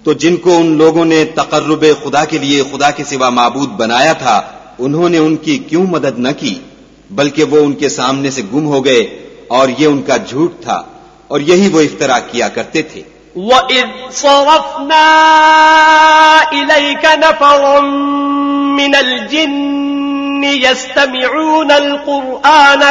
तो जिनको उन लोगों ने तकर्रुब खुदा के लिए खुदा के सिवा माबूद बनाया था, उन्होंने उनकी क्यों मदद न की, बल्कि वो उनके सामने से गुम हो गए, और ये उनका झूठ था, और यही वो इफ्तरा किया करते थे। وَإِذْ صَرَفْنَا إِلَيْكَ نَفَرًا مِنَ الْجِنِّ يَسْتَمِعُونَ الْقُرْآنَ